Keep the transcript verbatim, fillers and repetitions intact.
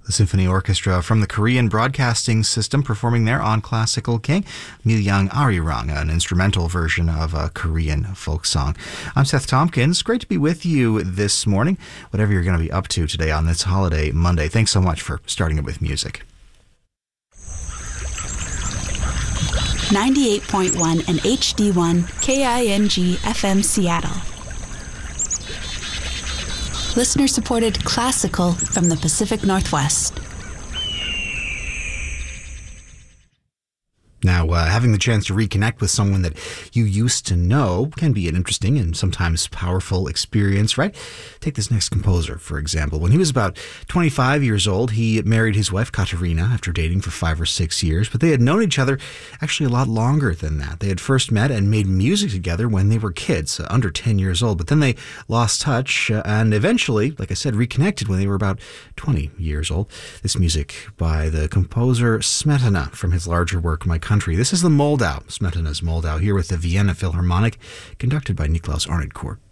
The Symphony Orchestra from the Korean Broadcasting System performing there on Classical King, Milyang Arirang, an instrumental version of a Korean folk song. I'm Seth Tompkins. Great to be with you this morning, whatever you're going to be up to today on this holiday Monday. Thanks so much for starting it with music. ninety-eight point one and H D one K I N G F M Seattle. Listener-supported classical from the Pacific Northwest. Now, uh, having the chance to reconnect with someone that you used to know can be an interesting and sometimes powerful experience, right? Take this next composer, for example. When he was about twenty-five years old, he married his wife, Katerina, after dating for five or six years. But they had known each other actually a lot longer than that. They had first met and made music together when they were kids, uh, under ten years old. But then they lost touch uh, and eventually, like I said, reconnected when they were about twenty years old. This music by the composer Smetana from his larger work, My Country. This is the Moldau, Smetana's Moldau, here with the Vienna Philharmonic, conducted by Niklaus Arnodkor.